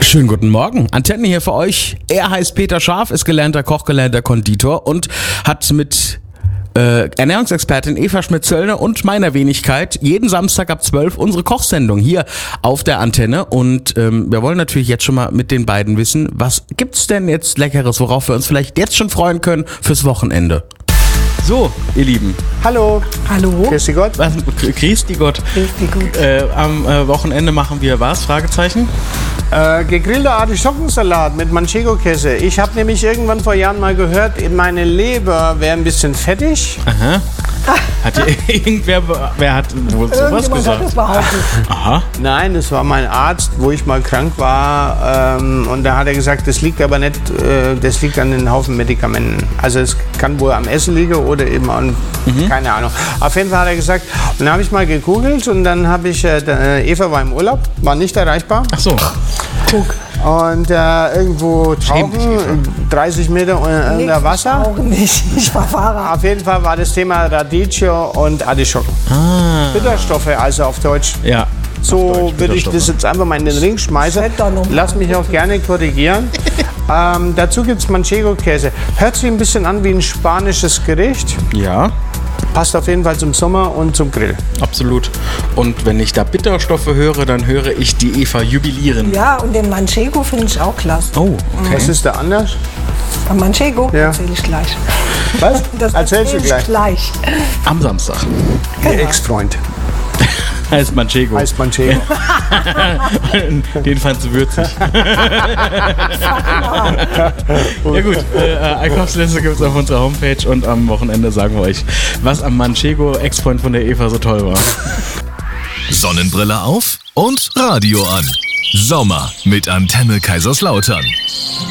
Schönen guten Morgen. Antenne hier für euch. Er heißt Peter Scharf, ist gelernter Koch, gelernter Konditor und hat mit Ernährungsexpertin Eva Schmidt-Zöllner und meiner Wenigkeit jeden Samstag ab 12 unsere Kochsendung hier auf der Antenne. Und wir wollen natürlich jetzt schon mal mit den beiden wissen, was gibt's denn jetzt Leckeres, worauf wir uns vielleicht jetzt schon freuen können fürs Wochenende. So, ihr Lieben. Hallo. Hallo. Grüß dich Gott. Grüß die Gott. Grüß dich gut. Am Wochenende machen wir was? Fragezeichen? Gegrillter Artischockensalat mit Manchego-Käse. Ich habe nämlich irgendwann vor Jahren mal gehört, meine Leber wäre ein bisschen fettig. Aha. Hat wer hat wohl sowas Irgendjemand gesagt? hat das behauptet. Aha. Nein, es war mein Arzt, wo ich mal krank war. Und da hat er gesagt, das liegt aber nicht, das liegt an den Haufen Medikamenten. Also es kann wohl am Essen liegen oder eben an, keine Ahnung. Auf jeden Fall hat er gesagt, und dann habe ich mal gegoogelt und dann habe ich, Eva war im Urlaub, war nicht erreichbar. Ach so. Guck. Und irgendwo tauchen, 30 Meter unter Wasser. Auch nicht. Ich war Fahrer. Auf jeden Fall war das Thema Radicchio und Artischocken. Bitterstoffe, also auf Deutsch. Ja. So würde ich das jetzt einfach mal in den Ring schmeißen. Lass mich auch gerne korrigieren. Dazu gibt es Manchego-Käse. Hört sich ein bisschen an wie ein spanisches Gericht. Ja. Passt auf jeden Fall zum Sommer und zum Grill. Absolut. Und wenn ich da Bitterstoffe höre, dann höre ich die Eva jubilieren. Ja, und den Manchego finde ich auch klasse. Oh, okay. Was ist da anders? Am Manchego Ja. erzähle ich gleich. Was? Das Erzählst du erzähl ich gleich. Am Samstag. Ihr Ex-Freund Heißt Manchego. heißt Manchego. Den fandst du würzig. Ja gut, Einkaufsliste gibt es auf unserer Homepage und am Wochenende sagen wir euch, was am Manchego Ex-Freund von der Eva so toll war. Sonnenbrille auf und Radio an. Sommer mit Antenne Kaiserslautern.